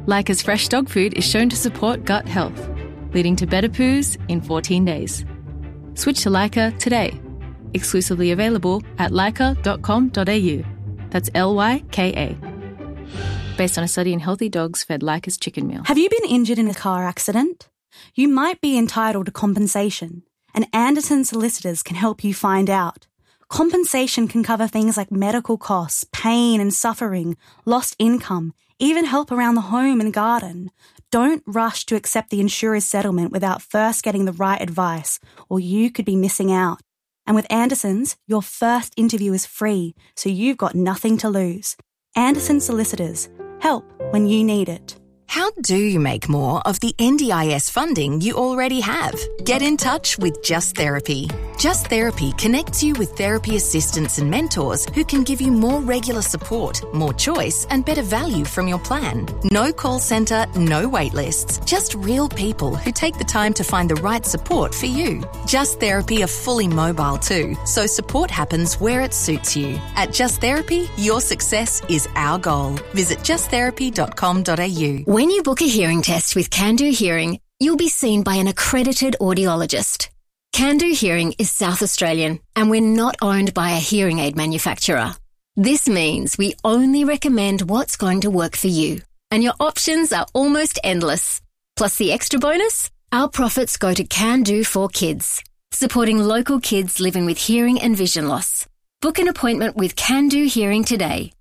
Leica's fresh dog food is shown to support gut health, leading to better poos in 14 days. Switch to Leica today. Exclusively available at leica.com.au. That's Lyka. Based on a study in healthy dogs fed Leica's chicken meal. Have you been injured in a car accident? You might be entitled to compensation, and Anderson Solicitors can help you find out. Compensation can cover things like medical costs, pain and suffering, lost income, even help around the home and garden. Don't rush to accept the insurer's settlement without first getting the right advice, or you could be missing out. And with Anderson's, your first interview is free, so you've got nothing to lose. Anderson Solicitors. Help when you need it. How do you make more of the NDIS funding you already have? Get in touch with Just Therapy. Just Therapy connects you with therapy assistants and mentors who can give you more regular support, more choice, and better value from your plan. No call centre, no wait lists, just real people who take the time to find the right support for you. Just Therapy are fully mobile too, so support happens where it suits you. At Just Therapy, your success is our goal. Visit justtherapy.com.au. When you book a hearing test with Can-Do Hearing, you'll be seen by an accredited audiologist. Can-Do Hearing is South Australian, and we're not owned by a hearing aid manufacturer. This means we only recommend what's going to work for you, and your options are almost endless. Plus the extra bonus, our profits go to Can-Do for Kids, supporting local kids living with hearing and vision loss. Book an appointment with Can-Do Hearing today.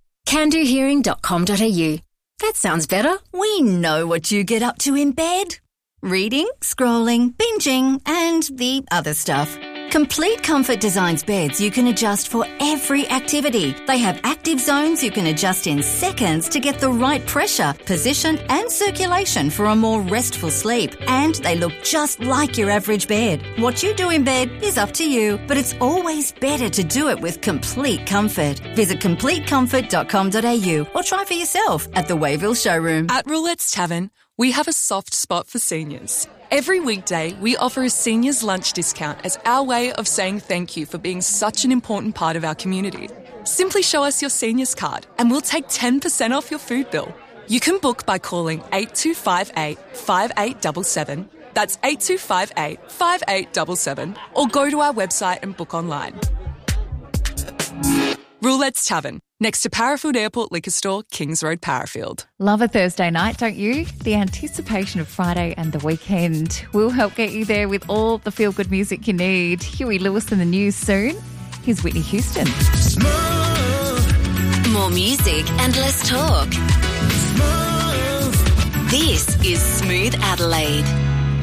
candohearing.com.au. That sounds better. We know what you get up to in bed. Reading, scrolling, binging, and the other stuff. Complete Comfort designs beds you can adjust for every activity. They have active zones you can adjust in seconds to get the right pressure, position, and circulation for a more restful sleep. And they look just like your average bed. What you do in bed is up to you, but it's always better to do it with Complete Comfort. Visit CompleteComfort.com.au or try for yourself at the Wayville showroom. At Roulette's Tavern, we have a soft spot for seniors. Every weekday, we offer a seniors lunch discount as our way of saying thank you for being such an important part of our community. Simply show us your seniors card and we'll take 10% off your food bill. You can book by calling 8258 5877. That's 8258 5877, or go to our website and book online. Roulette's Tavern, next to Parafield Airport Liquor Store, Kings Road, Parafield. Love a Thursday night, don't you? The anticipation of Friday and the weekend will help get you there with all the feel-good music you need. Huey Lewis in the news soon. Here's Whitney Houston. More music and less talk. This is Smooth Adelaide.